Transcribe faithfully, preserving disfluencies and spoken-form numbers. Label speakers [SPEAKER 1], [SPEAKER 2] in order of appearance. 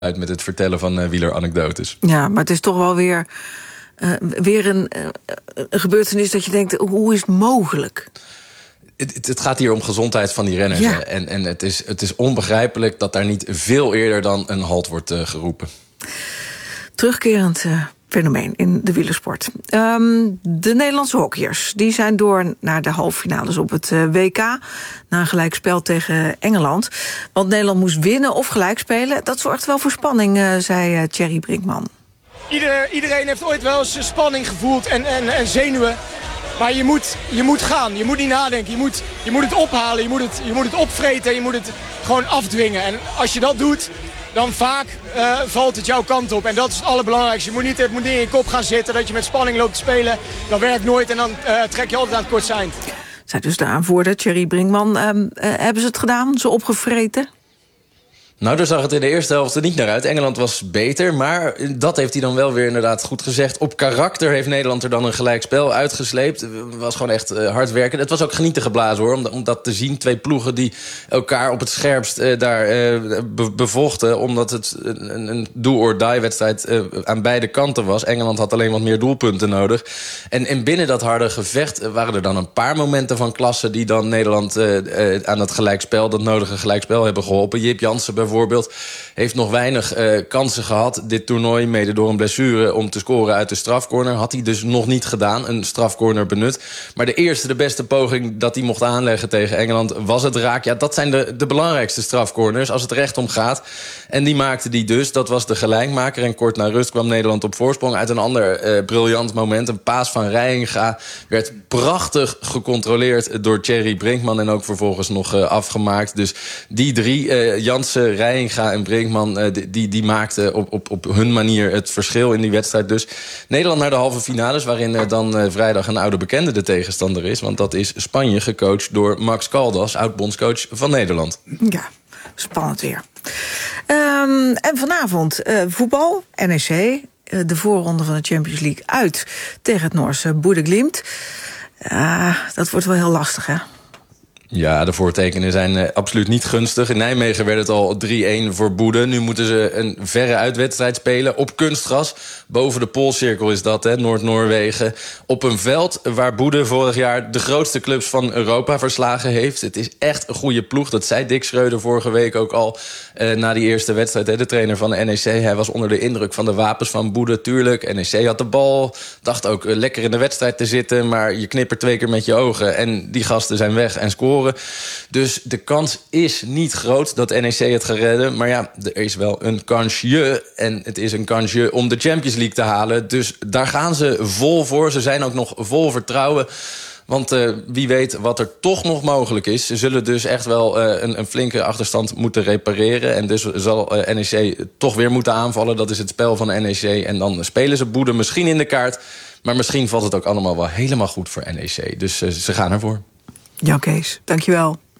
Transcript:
[SPEAKER 1] uit met het vertellen van uh, wieleranekdotes.
[SPEAKER 2] Ja, maar het is toch wel weer, uh, weer een, uh, een gebeurtenis dat je denkt, hoe is het mogelijk?
[SPEAKER 1] Het, het gaat hier om gezondheid van die renners.
[SPEAKER 2] Ja.
[SPEAKER 1] En, en het, is, het is onbegrijpelijk dat daar niet veel eerder dan een halt wordt uh, geroepen.
[SPEAKER 2] Terugkerend uh, fenomeen in de wielersport. Um, de Nederlandse hockeyers die zijn door naar de halve finales op het uh, W K... na een gelijkspel tegen Engeland. Want Nederland moest winnen of gelijk spelen. Dat zorgt wel voor spanning, uh, zei uh, Thierry Brinkman.
[SPEAKER 3] Ieder, iedereen heeft ooit wel eens spanning gevoeld en, en, en zenuwen. Maar je moet, je moet gaan, je moet niet nadenken. Je moet, je moet het ophalen, je moet het, je moet het opvreten, je moet het gewoon afdwingen. En als je dat doet, dan vaak uh, valt het jouw kant op. En dat is het allerbelangrijkste. Je moet niet, het moet niet in je kop gaan zitten dat je met spanning loopt te spelen. Dat werkt nooit en dan uh, trek je altijd aan het kortste eind.
[SPEAKER 2] Zij dus de aanvoerder, Thierry Brinkman. Uh, uh, hebben ze het gedaan, ze opgevreten?
[SPEAKER 1] Nou, daar zag het in de eerste helft er niet naar uit. Engeland was beter, maar dat heeft hij dan wel weer inderdaad goed gezegd. Op karakter heeft Nederland er dan een gelijkspel uitgesleept. Het was gewoon echt uh, hard werken. Het was ook genieten geblazen, hoor, om, om dat te zien. Twee ploegen die elkaar op het scherpst uh, daar uh, be- bevochten, omdat het een, een do-or-die-wedstrijd uh, aan beide kanten was. Engeland had alleen wat meer doelpunten nodig. En, en binnen dat harde gevecht uh, waren er dan een paar momenten van klasse die dan Nederland uh, uh, aan het gelijkspel, dat nodige gelijkspel, hebben geholpen. Jip Jansen bijvoorbeeld Bijvoorbeeld heeft nog weinig uh, kansen gehad dit toernooi, mede door een blessure, om te scoren uit de strafcorner. Had hij dus nog niet gedaan, een strafcorner benut. Maar de eerste, de beste poging dat hij mocht aanleggen tegen Engeland was het raak. Ja, dat zijn de, de belangrijkste strafcorners als het recht om gaat. En die maakte die dus, dat was de gelijkmaker. En kort na rust kwam Nederland op voorsprong uit een ander uh, briljant moment. Een paas van Reijenga werd prachtig gecontroleerd door Thierry Brinkman en ook vervolgens nog uh, afgemaakt. Dus die drie, uh, Jansen, Reijenga en Brinkman, uh, die, die, die maakten op, op, op hun manier het verschil in die wedstrijd. Dus Nederland naar de halve finales, waarin uh, dan uh, vrijdag een oude bekende de tegenstander is. Want dat is Spanje, gecoacht door Max Caldas, oud-bondscoach van Nederland.
[SPEAKER 2] Ja, spannend weer. Um, en vanavond uh, voetbal, N E C, uh, de voorronde van de Champions League uit tegen het Noorse Bodø/Glimt. Uh, dat wordt wel heel lastig, hè?
[SPEAKER 1] Ja, de voortekenen zijn uh, absoluut niet gunstig. In Nijmegen werd het al drie-een voor Bodø. Nu moeten ze een verre uitwedstrijd spelen op kunstgras. Boven de Poolcirkel is dat, hè, Noord-Noorwegen. Op een veld waar Bodø vorig jaar de grootste clubs van Europa verslagen heeft. Het is echt een goede ploeg. Dat zei Dick Schreuder vorige week ook al uh, na die eerste wedstrijd. Hè, de trainer van de N E C. Hij was onder de indruk van de wapens van Bodø, tuurlijk. N E C had de bal, dacht ook uh, lekker in de wedstrijd te zitten. Maar je knippert twee keer met je ogen. En die gasten zijn weg en scoren. Dus de kans is niet groot dat N E C het gaat redden. Maar ja, er is wel een kansje. En het is een kansje om de Champions League te halen. Dus daar gaan ze vol voor. Ze zijn ook nog vol vertrouwen. Want uh, wie weet wat er toch nog mogelijk is. Ze zullen dus echt wel uh, een, een flinke achterstand moeten repareren. En dus zal uh, N E C toch weer moeten aanvallen. Dat is het spel van N E C. En dan spelen ze Bodø misschien in de kaart. Maar misschien valt het ook allemaal wel helemaal goed voor N E C. Dus uh, ze gaan ervoor.
[SPEAKER 2] Jan Kees, dankjewel.